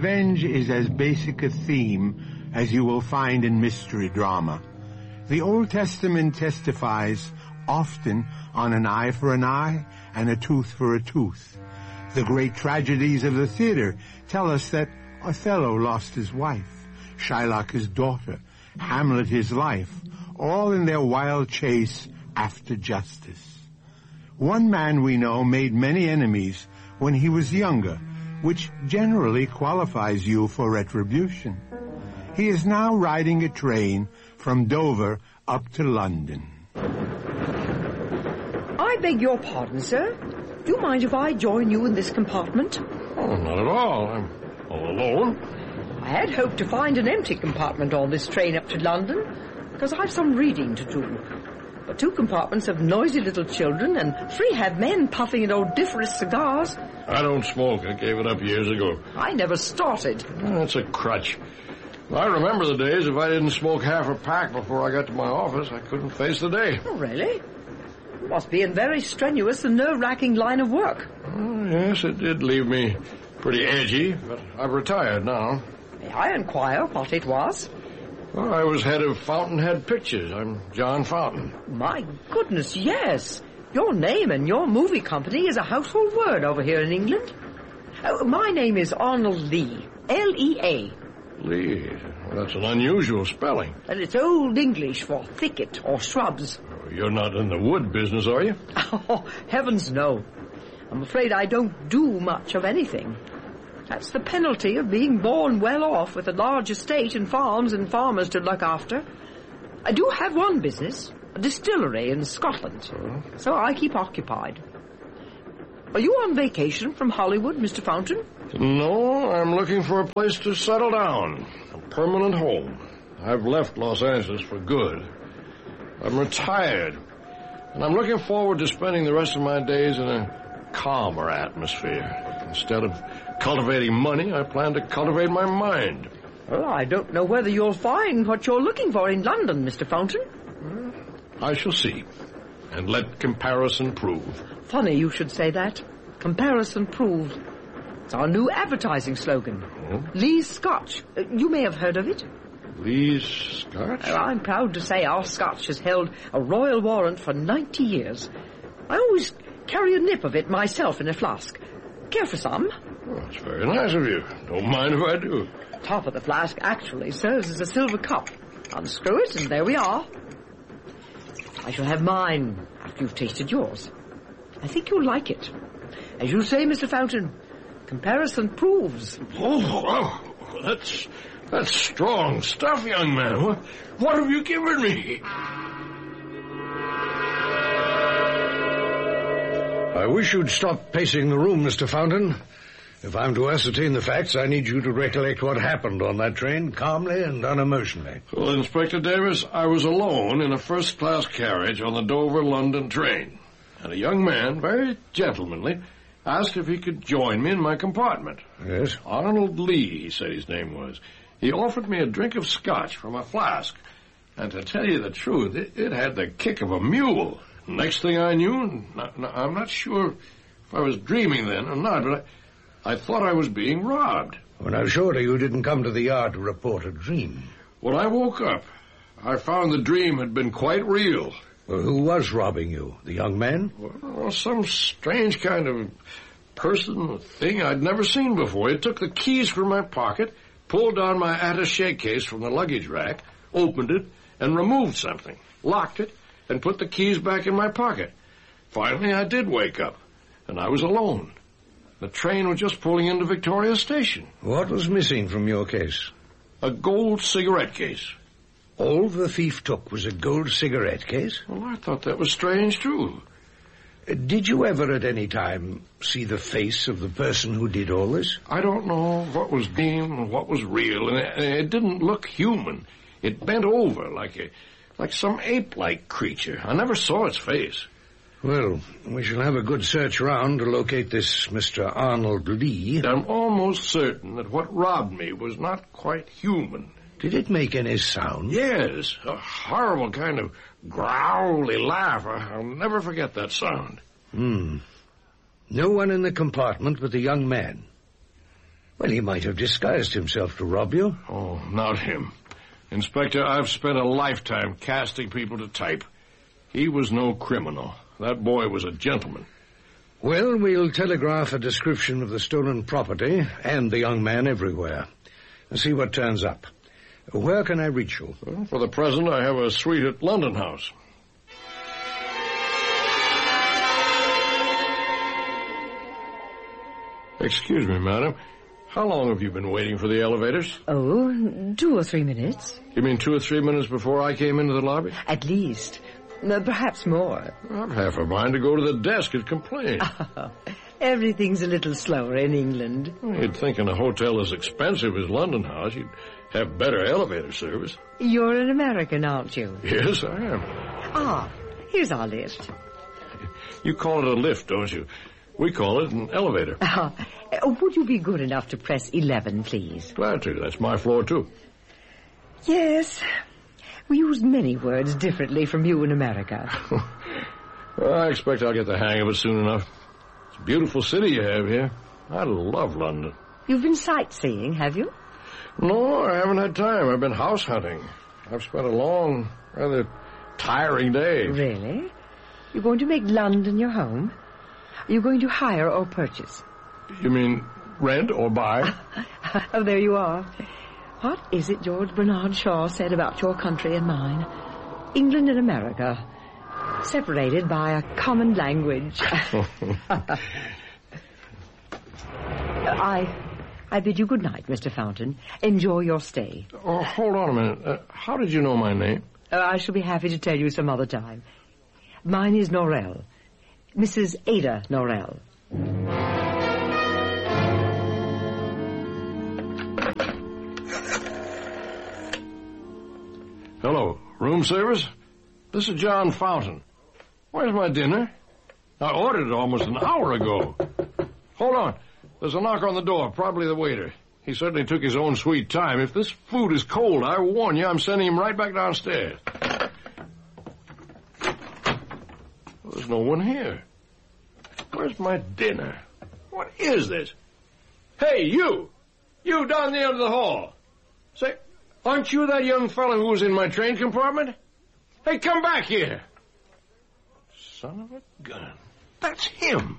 revenge is as basic a theme as you will find in mystery drama. The Old Testament testifies often on an eye for an eye and a tooth for a tooth. The great tragedies of the theater tell us that Othello lost his wife, Shylock his daughter, Hamlet his life, all in their wild chase after justice. One man we know made many enemies when he was younger, which generally qualifies you for retribution. He is now riding a train from Dover up to London. I beg your pardon, sir. Do you mind if I join you in this compartment? Oh, not at all. I'm all alone. I had hoped to find an empty compartment on this train up to London, because I've some reading to do. But 2 compartments have noisy little children, and 3 have men puffing at odoriferous cigars. I don't smoke. I gave it up years ago. I never started. That's a crutch. I remember the days if I didn't smoke half a pack before I got to my office, I couldn't face the day. Oh, really? It must be a very strenuous and nerve-wracking line of work. Oh, yes, it did leave me pretty edgy, but I've retired now. May I inquire what it was? Well, I was head of Fountainhead Pictures. I'm John Fountain. My goodness, yes. Your name and your movie company is a household word over here in England. My name is Arnold Lee. L-E-A. Lee. Well, that's an unusual spelling. And it's Old English for thicket or shrubs. You're not in the wood business, are you? Oh, heavens no. I'm afraid I don't do much of anything. That's the penalty of being born well off with a large estate and farms and farmers to look after. I do have one business, a distillery in Scotland, so I keep occupied. Are you on vacation from Hollywood, Mr. Fountain? No, I'm looking for a place to settle down, a permanent home. I've left Los Angeles for good. I'm retired, and I'm looking forward to spending the rest of my days in a calmer atmosphere. Instead of cultivating money, I plan to cultivate my mind. Well, I don't know whether you'll find what you're looking for in London, Mr. Fountain. I shall see, and let comparison prove. Funny you should say that. Comparison proved. It's our new advertising slogan. Oh? Lee's Scotch. You may have heard of it. Lee's Scotch? I'm proud to say our Scotch has held a royal warrant for 90 years. I always carry a nip of it myself in a flask. Care for some? Oh, that's very nice of you. Don't mind if I do. Top of the flask actually serves as a silver cup. Unscrew it, and there we are. I shall have mine after you've tasted yours. I think you'll like it. As you say, Mr. Fountain, comparison proves. Oh, that's strong stuff, young man. What have you given me? I wish you'd stop pacing the room, Mr. Fountain. If I'm to ascertain the facts, I need you to recollect what happened on that train calmly and unemotionally. Well, Inspector Davis, I was alone in a first-class carriage on the Dover-London train, and a young man, very gentlemanly, asked if he could join me in my compartment. Yes? Arnold Lee, he said his name was. He offered me a drink of scotch from a flask, and to tell you the truth, it had the kick of a mule. Next thing I knew, I'm not sure if I was dreaming then or not, but I thought I was being robbed. Well, now, surely you didn't come to the yard to report a dream. When I woke up, I found the dream had been quite real. Well, who was robbing you? The young man? Well, some strange kind of person or thing I'd never seen before. He took the keys from my pocket, pulled down my attaché case from the luggage rack, opened it, and removed something, locked it, and put the keys back in my pocket. Finally, I did wake up, and I was alone. The train was just pulling into Victoria Station. What was missing from your case? A gold cigarette case. All the thief took was a gold cigarette case? Well, I thought that was strange, too. Did you ever at any time see the face of the person who did all this? I don't know what was dream and what was real, and it didn't look human. It bent over like some ape-like creature. I never saw its face. Well, we shall have a good search round to locate this Mr. Arnold Lee. I'm almost certain that what robbed me was not quite human. Did it make any sound? Yes, a horrible kind of growly laugh. I'll never forget that sound. No one in the compartment but the young man. Well, he might have disguised himself to rob you. Oh, not him. Inspector, I've spent a lifetime casting people to type. He was no criminal. That boy was a gentleman. Well, we'll telegraph a description of the stolen property and the young man everywhere and see what turns up. Where can I reach you? Well, for the present, I have a suite at London House. Excuse me, madam. How long have you been waiting for the elevators? Oh, 2 or 3 minutes. You mean 2 or 3 minutes before I came into the lobby? At least. Perhaps more. I've half a mind to go to the desk and complain. Everything's a little slower in England. You'd think in a hotel as expensive as London House, you'd have better elevator service. You're an American, aren't you? Yes, I am. Ah, here's our lift. You call it a lift, don't you? We call it an elevator. Would you be good enough to press 11, please? Glad to. That's my floor, too. Yes. We use many words differently from you in America. Well, I expect I'll get the hang of it soon enough. It's a beautiful city you have here. I love London. You've been sightseeing, have you? No, I haven't had time. I've been house hunting. I've spent a long, rather tiring day. Really? You're going to make London your home? Are you going to hire or purchase? You mean rent or buy? Oh, there you are. What is it George Bernard Shaw said about your country and mine? England and America, separated by a common language. I bid you good night, Mr. Fountain. Enjoy your stay. Oh, hold on a minute. How did you know my name? I shall be happy to tell you some other time. Mine is Norrell. Mrs. Ada Norrell. Hello, room service? This is John Fountain. Where's my dinner? I ordered it almost an hour ago. Hold on. There's a knock on the door, probably the waiter. He certainly took his own sweet time. If this food is cold, I warn you, I'm sending him right back downstairs. There's no one here. Where's my dinner? What is this? Hey, you! You down the end of the hall. Say, aren't you that young fellow who was in my train compartment? Hey, come back here. Son of a gun. That's him.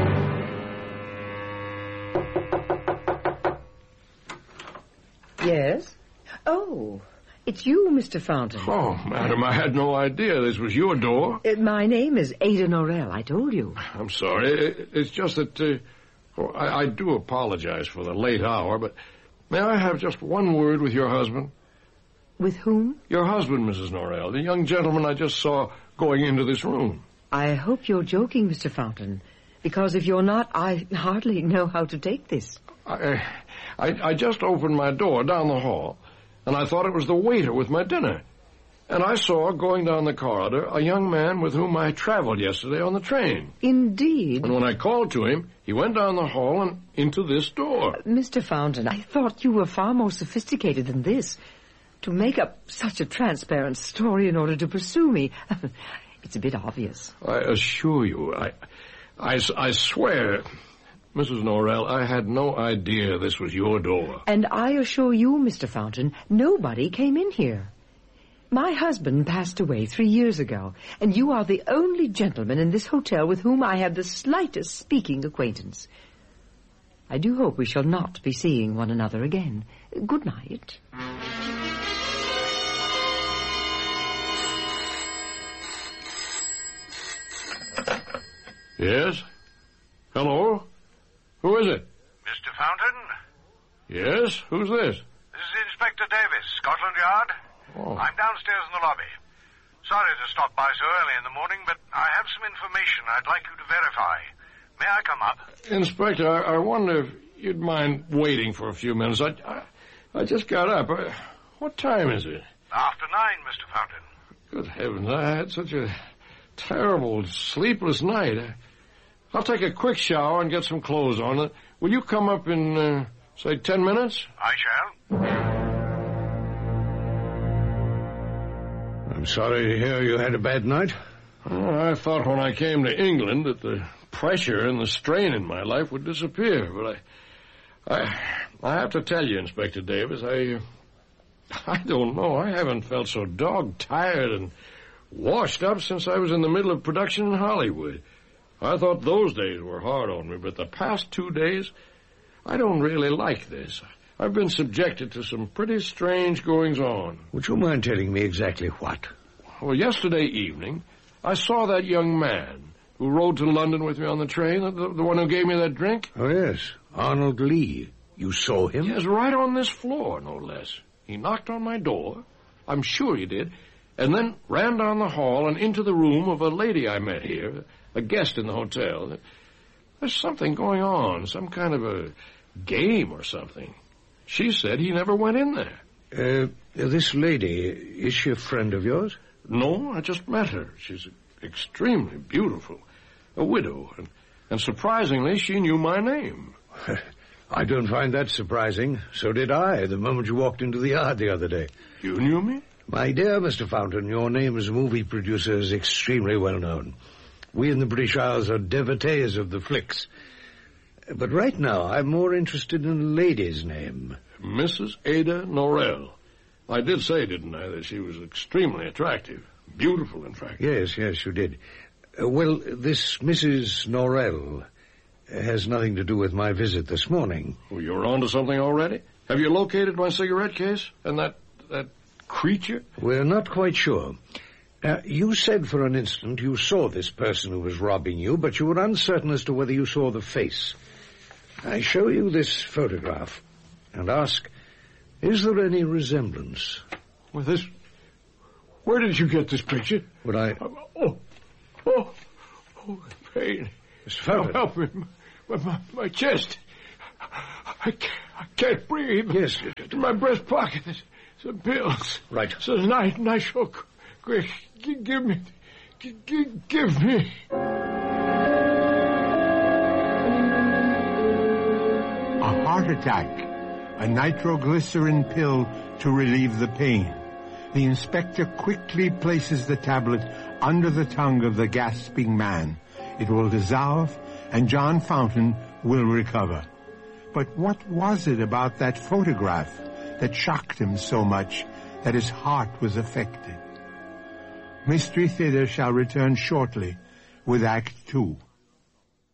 Yes? Oh, it's you, Mr. Fountain. Oh, madam, I had no idea this was your door. My name is Ada Norrell, I told you. I'm sorry. It's just that I do apologize for the late hour, but may I have just one word with your husband? With whom? Your husband, Mrs. Norrell, the young gentleman I just saw going into this room. I hope you're joking, Mr. Fountain, because if you're not, I hardly know how to take this. I just opened my door down the hall, and I thought it was the waiter with my dinner. And I saw, going down the corridor, a young man with whom I traveled yesterday on the train. Indeed. And when I called to him, he went down the hall and into this door. Mr. Fountain, I thought you were far more sophisticated than this. To make up such a transparent story in order to pursue me, it's a bit obvious. I assure you, I swear, Mrs. Norrell, I had no idea this was your door. And I assure you, Mr. Fountain, nobody came in here. My husband passed away 3 years ago, and you are the only gentleman in this hotel with whom I have the slightest speaking acquaintance. I do hope we shall not be seeing one another again. Good night. Yes? Hello? Who is it? Mr. Fountain? Yes? Who's this? This is Inspector Davis, Scotland Yard. Oh. I'm downstairs in the lobby. Sorry to stop by so early in the morning, but I have some information I'd like you to verify. May I come up? Inspector, I wonder if you'd mind waiting for a few minutes. I just got up. What time is it? After 9, Mr. Fountain. Good heavens, I had such a terrible, sleepless night. I'll take a quick shower and get some clothes on. Will you come up in, say, 10 minutes? I shall. I'm sorry to hear you had a bad night. Oh, I thought when I came to England that the pressure and the strain in my life would disappear, but I have to tell you, Inspector Davis, I don't know. I haven't felt so dog-tired and washed up since I was in the middle of production in Hollywood. I thought those days were hard on me, but the past 2 days, I don't really like this. I've been subjected to some pretty strange goings-on. Would you mind telling me exactly what? Well, yesterday evening, I saw that young man who rode to London with me on the train, the one who gave me that drink. Oh, yes, Arnold Lee. You saw him? Yes, right on this floor, no less. He knocked on my door, I'm sure he did, and then ran down the hall and into the room of a lady I met here, a guest in the hotel. There's something going on, some kind of a game or something. She said he never went in there. This lady, is she a friend of yours? No, I just met her. She's extremely beautiful, a widow, and surprisingly, she knew my name. I don't find that surprising. So did I, the moment you walked into the yard the other day. You knew me? My dear Mr. Fountain, your name as a movie producer is extremely well known. We in the British Isles are devotees of the flicks. But right now, I'm more interested in a lady's name. Mrs. Ada Norrell. I did say, didn't I, that she was extremely attractive. Beautiful, in fact. Yes, you did. Well, this Mrs. Norrell has nothing to do with my visit this morning. Oh, you're on to something already? Have you located my cigarette case and that creature? We're not quite sure. You said for an instant you saw this person who was robbing you, but you were uncertain as to whether you saw the face. I show you this photograph and ask, is there any resemblance? Well, where did you get this picture? Would I... Oh, pain. Mr. Fountain. Help me. My chest. I can't breathe. Yes. In my breast pocket, there's some pills. Right. Some nitro. Quick, give me. Give me. A heart attack. A nitroglycerin pill to relieve the pain. The inspector quickly places the tablet under the tongue of the gasping man. It will dissolve, and John Fountain will recover. But what was it about that photograph that shocked him so much that his heart was affected? Mystery Theater shall return shortly with Act 2.